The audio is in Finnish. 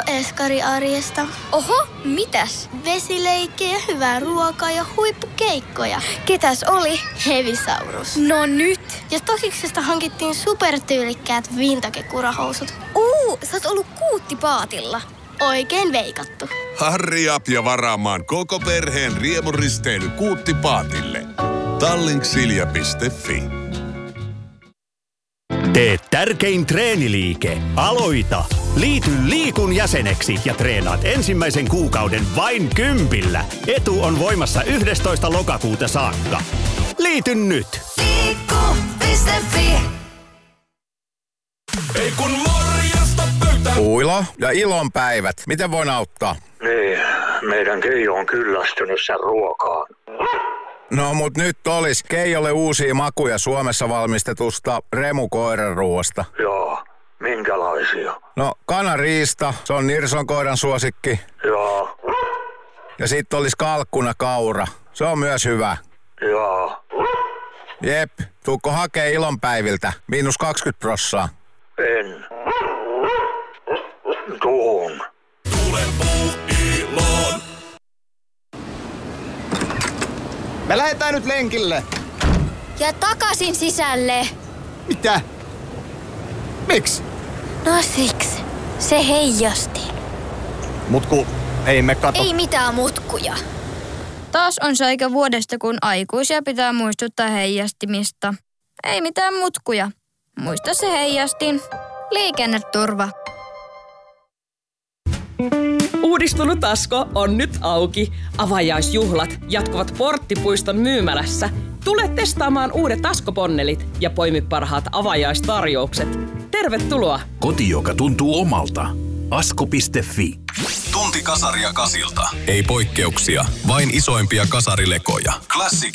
eskari arjesta. Oho, mitäs? Vesileikkejä, hyvää ruokaa ja huippukeikkoja. Ketäs oli? Hevisaurus. No nyt. Ja Stokiksesta hankittiin supertyylikkäät vintage-kurahousut. Sä oot ollut Kuuttipaatilla. Oikein veikattu. Hurry up ja varaamaan koko perheen riemuristeily Kuuttipaatille. Tallink.silja.fi. Tee tärkein treeniliike. Aloita! Liity Liikun jäseneksi ja treenaat ensimmäisen kuukauden vain 10. Etu on voimassa 11. lokakuuta saakka. Liity nyt! Liikku.fi. Ei kun morjesta pöytään. Uilo ja Ilon päivät. Miten voin auttaa? Niin, meidän Keijo on kyllästynyt sen ruokaan. No mut nyt olis Keijolle uusia makuja Suomessa valmistetusta remukoiranruoasta. Joo, minkälaisia? No kanariista, se on Nirson koiran suosikki. Joo, Ja sit olis kalkkunakaura, se on myös hyvä. joo. Jep, tuukko hakee Ilon päiviltä? -20%. En. Tuun. Tule puu Ilon. Me lähdetään nyt lenkille. Ja takaisin sisälle. Mitä? Miksi? No siksi. Se heijasti. Mutku, ei me kato. Ei mitään mutkuja. Taas on se aika vuodesta, kun aikuisia pitää muistuttaa heijastimista. Ei mitään mutkuja. Muista se heijastin. Liikenneturva. Uudistunut Asko on nyt auki. Avajaisjuhlat jatkuvat Porttipuiston myymälässä. Tule testaamaan uudet Asko-ponnelit ja poimi parhaat avajaistarjoukset. Tervetuloa! Koti, joka tuntuu omalta. Asko.fi. Tunti kasaria kasilta. Ei poikkeuksia, vain isoimpia kasarilekoja. Classic